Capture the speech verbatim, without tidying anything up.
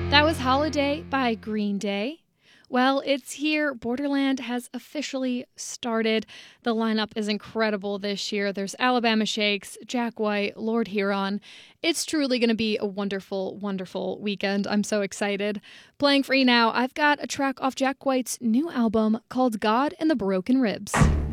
That was Holiday by Green Day. Well, it's here. Borderland has officially started. The lineup is incredible this year. There's Alabama Shakes, Jack White, Lord Huron. It's truly going to be a wonderful, wonderful weekend. I'm so excited. Playing for you now, I've got a track off Jack White's new album called God and the Broken Ribs.